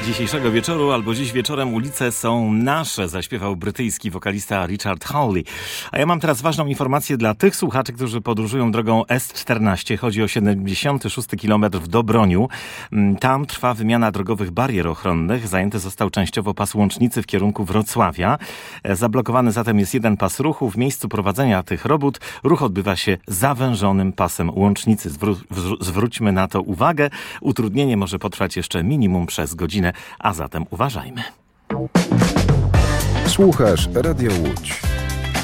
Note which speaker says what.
Speaker 1: dzisiejszego wieczoru, albo dziś wieczorem ulice są nasze, zaśpiewał brytyjski wokalista Richard Hawley. A ja mam teraz ważną informację dla tych słuchaczy, którzy podróżują drogą S14. Chodzi o 76 km w Dobroniu. Tam trwa wymiana drogowych barier ochronnych. Zajęty został częściowo pas łącznicy w kierunku Wrocławia. Zablokowany zatem jest jeden pas ruchu. W miejscu prowadzenia tych robót ruch odbywa się zawężonym pasem łącznicy. Zwróćmy na to uwagę. Utrudnienie może potrwać jeszcze minimum przez godzinę, a zatem uważajmy.
Speaker 2: Słuchasz Radio Łódź.